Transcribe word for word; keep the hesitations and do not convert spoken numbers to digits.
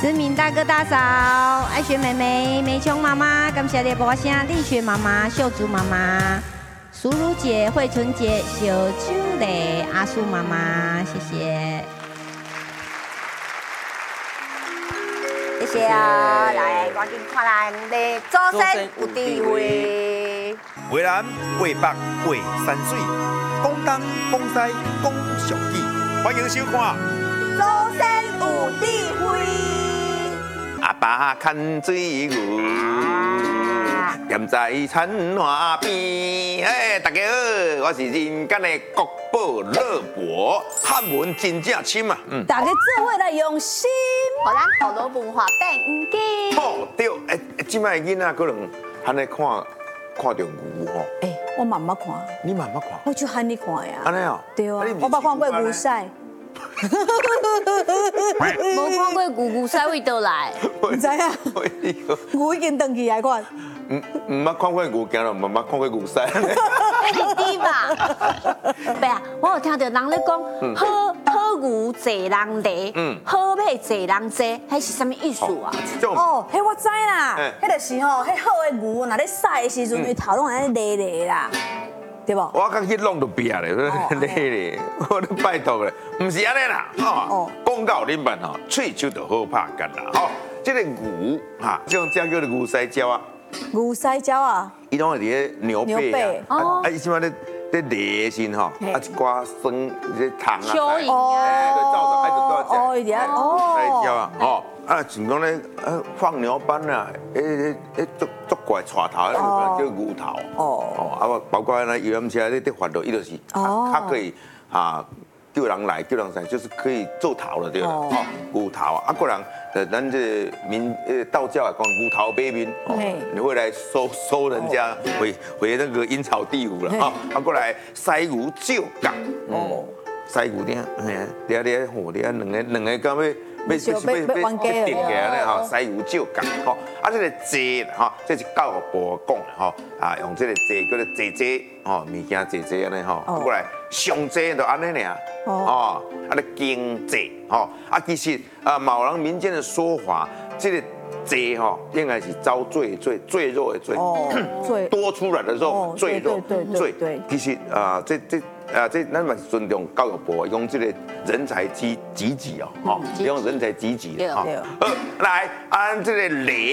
思明大哥大嫂、爱雪妹妹、梅琼妈妈，感谢你播声，丽雪妈妈、秀竹妈妈、淑如姐、惠纯姐、小秋蕾、阿苏妈妈，谢谢。 谢谢啊！来，赶紧看咱的祖先有智慧。 华南、华北、华山水，讲东、讲西、讲上体，欢迎收看。 祖先有智慧。 阿爸看水牛，踮在田花边。哎，大家好，我是人间的国宝乐博，汉文真正深啊。嗯， 大家做伙来用心， 互咱好多文化变唔记。 好对，哎，即摆囡仔可能还在看看到牛吼。 哎，我慢慢看， 你慢慢看。 我就喊你看呀。 安尼哦。 对啊，我捌看过牛屎。 无看过牛牛屎味倒来， 唔知啊，牛已经登去来看。 唔唔捌看过牛行咯，唔捌看过牛屎。 弟弟吧。爸啊，我有听到人咧讲，好好牛济人犁， 嗯好马济人坐，迄是啥物意思啊？ 哦，迄我知啦嘿， 迄就是吼，迄好的牛，若咧晒的时阵，伊头拢安尼犁犁啦，对无？ 我刚去弄都别咧，咧咧，我咧拜托咧，唔是安尼啦，哦，讲到恁办吼，喙手就好拍干啦，吼，这个牛哈，这种叫叫做牛屎胶啊， 牛屎胶啊， 伊拢会伫咧牛背啊，啊，伊即摆咧咧犁先吼，啊一寡酸这糖啊， 蚯蚓哎，就照着，哎就多少哦，伊伫啊， 牛屎胶哦， 啊，吼。啊，像讲咧，呃，放牛班啊，诶诶诶，足足怪带头，那叫牛头。 哦哦，啊，包括那游览车咧，伫发到，伊就是哦它可以啊，叫人来，叫人来，就是可以做头了，对吧？ 哦哦，牛头啊，啊，个人，呃，咱这民呃道教来讲，牛头北面，哦，你会来收收人家回回那个阴曹地府了啊，啊，过来西牛照角，哦，西牛咧，哎，咧咧吼，咧两个两个到尾。 要要要要要定起来咧吼，西牛照角吼，啊，这个坐吼，这是教育部讲的吼，啊，用这个坐叫做坐坐吼，物件坐坐安尼吼，过来上坐就安尼尔，哦，啊，咧经坐吼，啊，其实啊，某人民间的说法，这个坐吼，应该是招赘赘赘肉的赘，多出来的肉赘肉赘，其实啊，这这。 啊，这咱嘛尊重教育部，用这个人才济济济哦，吼，用人才济济哈。好，来按这个犁。